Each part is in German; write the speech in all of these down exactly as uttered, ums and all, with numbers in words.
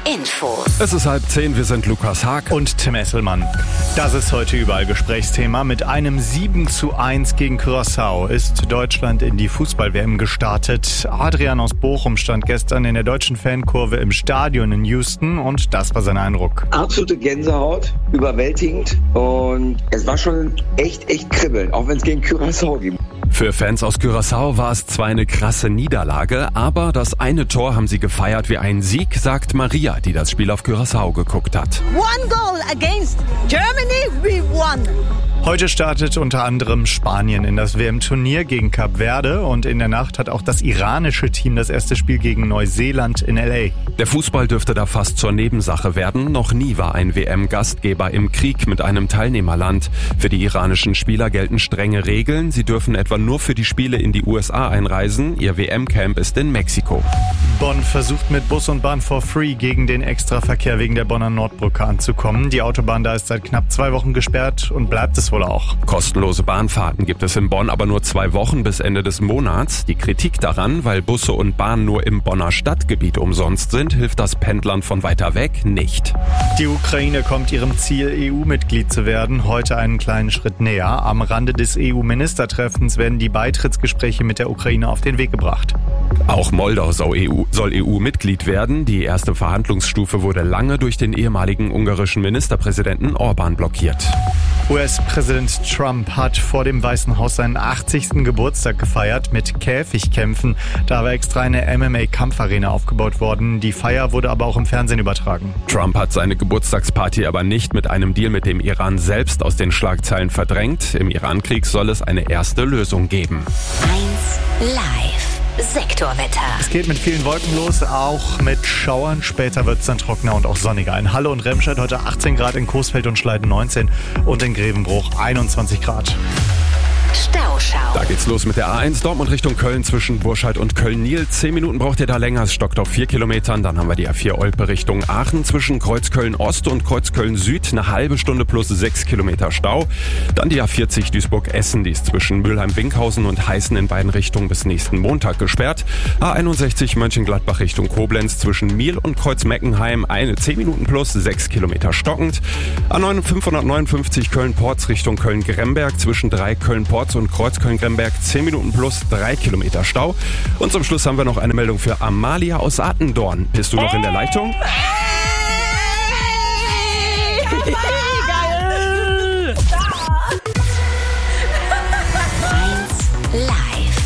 Infos. Es ist halb zehn, wir sind Lukas Haag und Tim Esselmann. Das ist heute überall Gesprächsthema. Mit einem sieben zu eins gegen Curaçao ist Deutschland in die Fußball-W M gestartet. Adrian aus Bochum stand gestern in der deutschen Fankurve im Stadion in Houston und das war sein Eindruck. Absolute Gänsehaut, überwältigend und es war schon echt, echt kribbeln, auch wenn es gegen Curaçao ging. Für Fans aus Curaçao war es zwar eine krasse Niederlage, aber das eine Tor haben sie gefeiert wie einen Sieg, sagt Maria, die das Spiel auf Curaçao geguckt hat. One goal against Germany, we won. Heute startet unter anderem Spanien in das W M-Turnier gegen Kap Verde und in der Nacht hat auch das iranische Team das erste Spiel gegen Neuseeland in L A. Der Fußball dürfte da fast zur Nebensache werden. Noch nie war ein W M-Gastgeber im Krieg mit einem Teilnehmerland. Für die iranischen Spieler gelten strenge Regeln. Sie dürfen etwa nur für die Spiele in die U S A einreisen. Ihr W M-Camp ist in Mexiko. Bonn versucht mit Bus und Bahn for free gegen den Extraverkehr wegen der Bonner Nordbrücke anzukommen. Die Autobahn da ist seit knapp zwei Wochen gesperrt und bleibt es wohl auch. Kostenlose Bahnfahrten gibt es in Bonn aber nur zwei Wochen bis Ende des Monats. Die Kritik daran, weil Busse und Bahn nur im Bonner Stadtgebiet umsonst sind, hilft das Pendlern von weiter weg nicht. Die Ukraine kommt ihrem Ziel, E U-Mitglied zu werden, heute einen kleinen Schritt näher. Am Rande des E U-Ministertreffens werden die Beitrittsgespräche mit der Ukraine auf den Weg gebracht. Auch Moldau soll E U, soll E U-Mitglied werden. Die erste Verhandlungsstufe wurde lange durch den ehemaligen ungarischen Ministerpräsidenten Orbán blockiert. U S-Präsident Trump hat vor dem Weißen Haus seinen achtzigsten Geburtstag gefeiert mit Käfigkämpfen. Da war extra eine M M A-Kampfarena aufgebaut worden. Die Feier wurde aber auch im Fernsehen übertragen. Trump hat seine Geburtstagsparty aber nicht mit einem Deal mit dem Iran selbst aus den Schlagzeilen verdrängt. Im Irankrieg soll es eine erste Lösung geben. eins Live. Sektorwetter. Es geht mit vielen Wolken los, auch mit Schauern. Später wird es dann trockener und auch sonniger. In Halle und Remscheid heute achtzehn Grad, in Coesfeld und Schleiden neunzehn und in Grevenbruch einundzwanzig Grad. Stauschau. Da geht's los mit der A eins Dortmund Richtung Köln zwischen Burscheid und Köln-Nil. Zehn Minuten braucht ihr da länger, es stockt auf vier Kilometern. Dann haben wir die A vier Olpe Richtung Aachen zwischen Kreuzköln-Ost und Kreuzköln-Süd. Eine halbe Stunde plus sechs Kilometer Stau. Dann die A vierzig Duisburg-Essen, die ist zwischen Mülheim-Winkhausen und Heißen in beiden Richtungen bis nächsten Montag gesperrt. A einundsechzig Mönchengladbach Richtung Koblenz zwischen Miel und Kreuz-Meckenheim. Eine zehn Minuten plus sechs Kilometer stockend. A fünfhundertneunundfünfzig Köln-Porz Richtung Köln-Gremberg zwischen drei Köln-Porz und Kreuzköln-Gremberg zehn Minuten plus drei Kilometer Stau. Und zum Schluss haben wir noch eine Meldung für Amalia aus Attendorn. Bist du noch in der Leitung? Hey, geil! eins Live.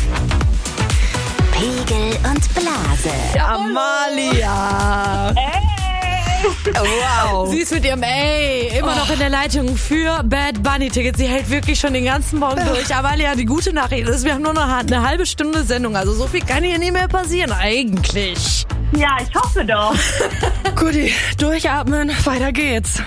Pegel und Blase. Amalia! Wow. Sie ist mit ihrem Ey immer noch in der Leitung für Bad Bunny Tickets. Sie hält wirklich schon den ganzen Morgen durch. Aber ja, die gute Nachricht ist, wir haben nur noch eine halbe Stunde Sendung. Also so viel kann hier nicht mehr passieren eigentlich. Ja, ich hoffe doch. Guti, durchatmen, weiter geht's.